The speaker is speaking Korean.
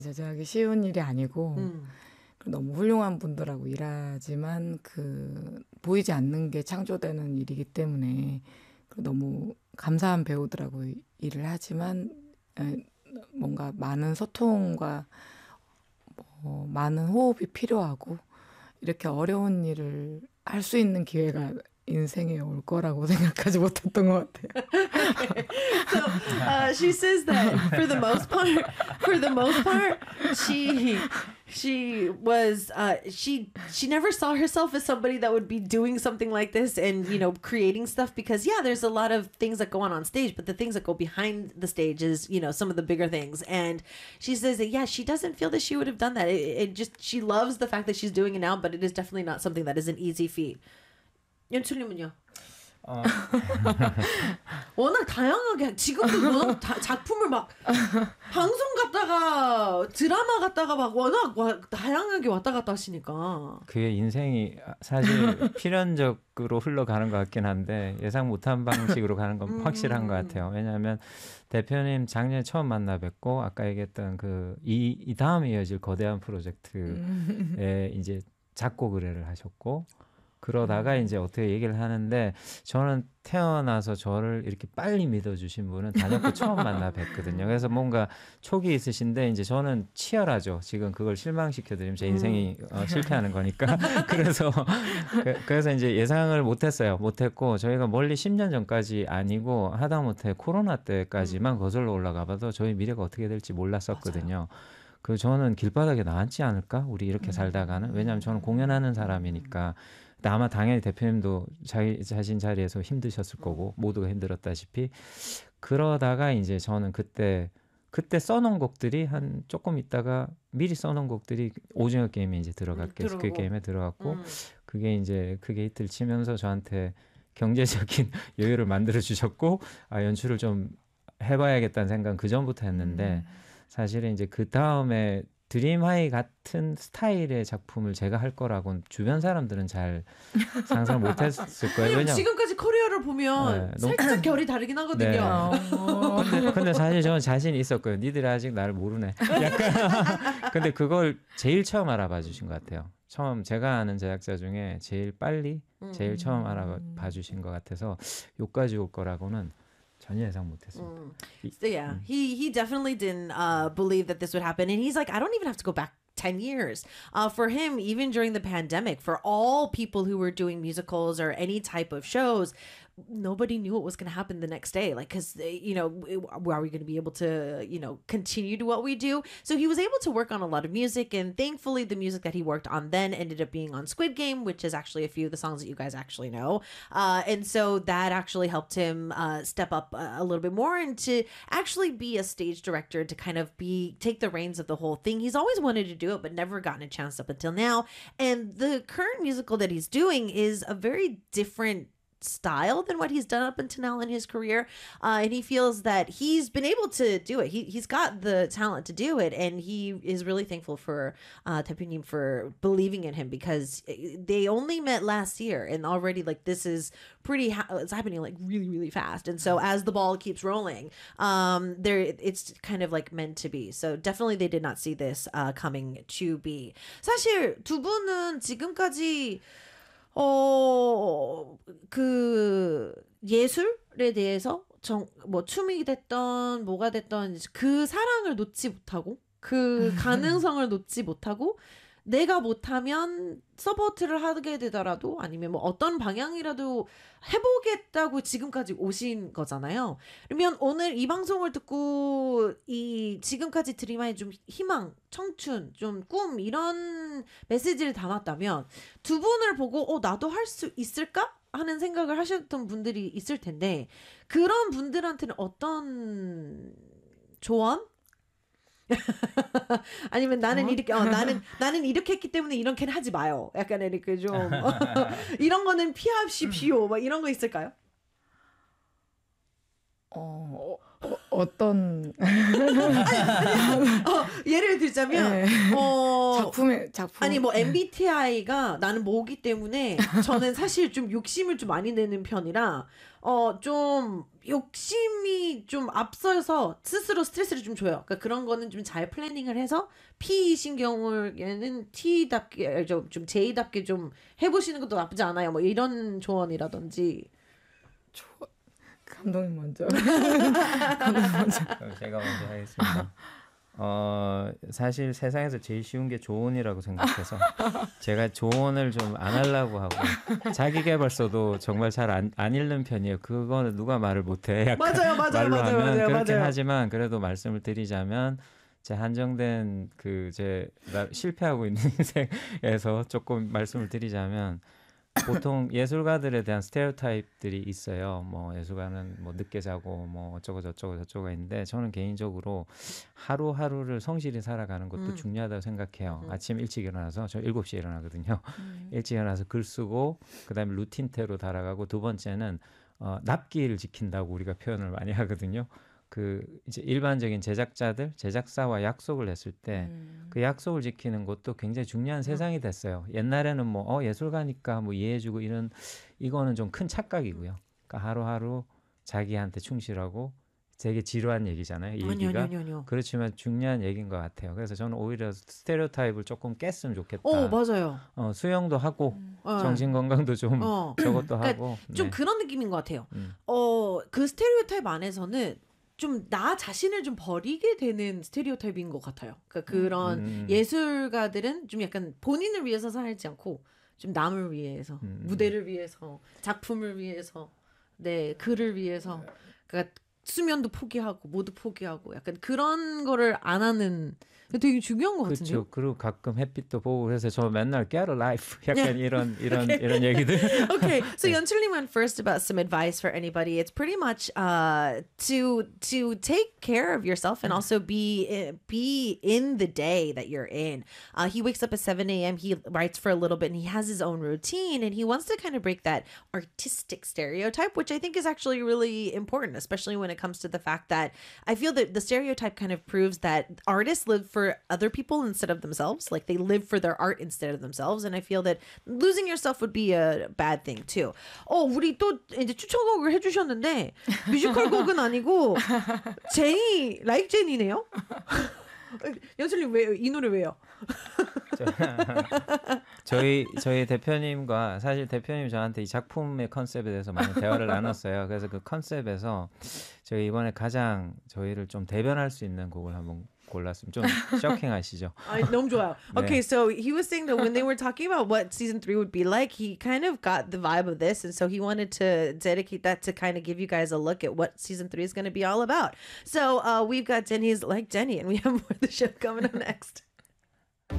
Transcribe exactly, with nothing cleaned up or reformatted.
제작하기 쉬운 일이 아니고 음. 너무 훌륭한 분들하고 일하지만 그 보이지 않는 게 창조되는 일이기 때문에 너무 감사한 배우들하고 일을 하지만 뭔가 많은 소통과 뭐 많은 호흡이 필요하고 이렇게 어려운 일을 할 수 있는 기회가 인생에 올 거라고 생각하지 못했던 것 같아요. So uh, she says that for the most part, for the most part, she she was uh, she she never saw herself as somebody that would be doing something like this and you know creating stuff because yeah, there's a lot of things that go on on stage, but the things that go behind the stage is you know some of the bigger things. And she says that yeah, she doesn't feel that she would have done that. It, it just she loves the fact that she's doing it now, but it is definitely not something that is an easy feat. 연출님은요? 어. 워낙 다양하게 지금도 워낙 다, 작품을 막 방송 갔다가 드라마 갔다가 막 워낙 와, 다양하게 왔다 갔다 하시니까 그의 인생이 사실 필연적으로 흘러가는 것 같긴 한데 예상 못한 방식으로 가는 건 확실한 것 같아요. 왜냐하면 대표님 작년에 처음 만나 뵙고 아까 얘기했던 그 이 이 다음에 이어질 거대한 프로젝트에 이제 작곡 의뢰를 하셨고 그러다가 음. 이제 어떻게 얘기를 하는데 저는 태어나서 저를 이렇게 빨리 믿어주신 분은 단연코 처음 만나 뵀거든요. 그래서 뭔가 촉이 있으신데 이제 저는 치열하죠. 지금 그걸 실망시켜드리면 제 인생이 음. 어, 실패하는 거니까. 그래서 그, 그래서 이제 예상을 못했어요. 못했고 저희가 멀리 십 년 전까지 아니고 하다못해 코로나 때까지만 음. 거슬러 올라가봐도 저희 미래가 어떻게 될지 몰랐었거든요. 맞아요. 그 저는 길바닥에 나앉지 않을까? 우리 이렇게 음. 살다가는. 왜냐하면 저는 공연하는 사람이니까. 아마 당연히 대표님도 자기 자신 자리에서 힘드셨을 거고 모두가 힘들었다시피 그러다가 이제 저는 그때 그때 써놓은 곡들이 한 조금 있다가 미리 써놓은 곡들이 오징어 게임에 이제 들어갔겠 음, 그 게임에 들어갔고 음. 그게 이제 크게 히트를 치면서 저한테 경제적인 여유를 만들어 주셨고 아 연출을 좀 해봐야겠다는 생각은 그 전부터 했는데 음. 사실은 이제 그 다음에 드림하이 같은 스타일의 작품을 제가 할 거라고는 주변 사람들은 잘 상상 못했을 거예요. 왜냐면 지금까지 커리어를 보면 네, 살짝 너무... 결이 다르긴 하거든요. 네. 근데, 근데 사실 저는 자신이 있었고요. 니들이 아직 나를 모르네. 약간 근데 그걸 제일 처음 알아봐 주신 것 같아요. 처음 제가 아는 제작자 중에 제일 빨리 제일 처음 알아봐 주신 것 같아서 여기까지 올 거라고는 전혀 예상 못했습니다. Mm. So yeah, mm. he he definitely didn't uh, believe that this would happen, and he's like, I don't even have to go back ten years. Uh, for him, even during the pandemic, for all people who were doing musicals or any type of shows, nobody knew what was going to happen the next day. Like, because, you know, are we going to be able to, you know, continue to what we do? So he was able to work on a lot of music. And thankfully, the music that he worked on then ended up being on Squid Game, which is actually a few of the songs that you guys actually know. Uh, and so that actually helped him uh, step up a, a little bit more and to actually be a stage director, to kind of be take the reins of the whole thing. He's always wanted to do it, but never gotten a chance up until now. And the current musical that he's doing is a very different style than what he's done up until now in his career, uh, and he feels that he's been able to do it. He he's got the talent to do it, and he is really thankful for uh, 대표님 for believing in him, because they only met last year, and already like this is pretty ha- it's happening like really really fast. And so as the ball keeps rolling, um, there it's kind of like meant to be. So definitely they did not see this uh, coming to be. 사실 두 분은 지금까지 어, 그 예술에 대해서 정, 뭐 춤이 됐던 뭐가 됐던 그 사랑을 놓지 못하고 그 가능성을 놓지 못하고 내가 못하면 서포트를 하게 되더라도 아니면 뭐 어떤 방향이라도 해보겠다고 지금까지 오신 거잖아요. 그러면 오늘 이 방송을 듣고 이 지금까지 드림하의 좀 희망, 청춘, 좀 꿈 이런 메시지를 담았다면 두 분을 보고 어 나도 할 수 있을까? 하는 생각을 하셨던 분들이 있을 텐데 그런 분들한테는 어떤 조언? 아니면 나는 어? 이렇게 어, 나는 나는 이렇게 했기 때문에 이렇게는 하지 마요. 약간 이렇게 좀 이런 거는 피하십시오. 막 이런 거 있을까요? 어, 어 어떤 아니, 아니, 어, 예를 들자면 네. 어, 작품의 작품 아니 뭐 엠비티아이가 나는 모기 때문에 저는 사실 좀 욕심을 좀 많이 내는 편이라 어 좀 욕심이 좀 앞서서 스스로 스트레스를 좀 줘요. 그러니까 그런 거는 좀 잘 플래닝을 해서 P이신 경우에는 T답게 좀, 좀 J답게 좀 해보시는 것도 나쁘지 않아요. 뭐 이런 조언이라든지. 감독님 먼저. 그럼 제가 먼저 하겠습니다. 어 사실 세상에서 제일 쉬운 게 조언이라고 생각해서 제가 조언을 좀 안 하려고 하고 자기계발서도 정말 잘 안 안 읽는 편이에요. 그거는 누가 말을 못해. 약간 맞아요, 맞아요, 말로 맞아요, 하면 맞아요, 그렇긴 맞아요. 하지만 그래도 말씀을 드리자면 제 한정된 그 제 실패하고 있는 인생에서 조금 말씀을 드리자면 보통 예술가들에 대한 스테레오타입들이 있어요. 뭐 예술가는 뭐 늦게 자고 뭐 어쩌고 저쩌고 저쩌고가 있는데 저는 개인적으로 하루하루를 성실히 살아가는 것도 음. 중요하다고 생각해요. 음. 아침 일찍 일어나서 저 일곱 시에 일어나거든요. 음. 일찍 일어나서 글 쓰고 그다음에 루틴대로 달아가고 두 번째는 어, 납기를 지킨다고 우리가 표현을 많이 하거든요. 그 이제 일반적인 제작자들, 제작사와 약속을 했을 때 그 음. 약속을 지키는 것도 굉장히 중요한 세상이 됐어요. 옛날에는 뭐 어, 예술가니까 뭐 이해해주고 이런 이거는 좀 큰 착각이고요. 그러니까 하루하루 자기한테 충실하고 되게 지루한 얘기잖아요. 이 아니요, 얘기가. 아니요, 아니요. 그렇지만 중요한 얘기인 것 같아요. 그래서 저는 오히려 스테레오타입을 조금 깼으면 좋겠다. 어 맞아요. 어, 수영도 하고 어. 정신 건강도 좀 어. 저것도 그러니까 하고 좀 네. 그런 느낌인 것 같아요. 음. 어, 그 스테레오타입 안에서는 좀 나 자신을 좀 버리게 되는 스테레오타입인 것 같아요. 그러니까 그런 음. 예술가들은 좀 약간 본인을 위해서 살지 않고 좀 남을 위해서, 음. 무대를 위해서, 작품을 위해서, 네, 글을 위해서, 그러니까 수면도 포기하고 모두 포기하고 약간 그런 거를 안 하는 되게 중요한 것 같은데요. 그렇죠. 그리고 가끔 햇빛도 보고 그래서 저 맨날 get a life 약간 이런 이런 이런 얘기들. Okay, so Yeonchul went first about some advice for anybody. It's pretty much uh, to to take care of yourself and also be be in the day that you're in. Uh, he wakes up at seven a.m. He writes for a little bit and he has his own routine and he wants to kind of break that artistic stereotype, which I think is actually really important, especially when it comes to the fact that I feel that the stereotype kind of proves that artists live for other people instead of themselves. Like they live for their art instead of themselves. And I feel that losing yourself would be a bad thing too. 어, 우리 또 이제 추천곡을 해주셨는데 뮤지컬 곡은 아니고 제니, like 제니네요. 연출님 왜 이 노래 왜요? 저희 저희 대표님과 사실 대표님 저한테 이 작품의 컨셉에 대해서 많은 대화를 나눴어요. 그래서 그 컨셉에서 저희 이번에 가장 저희를 좀 대변할 수 있는 곡을 한번 골랐으면 좀 쇼킹하시죠? 아, 너무 좋아요. 네. Okay, so he was saying that when they were talking about what season three would be like, he kind of got the vibe of this, and so he wanted to dedicate that to kind of give you guys a look at what season three is going to be all about. So uh, we've got Jenny's like Jenny, and we have more of the show coming up next.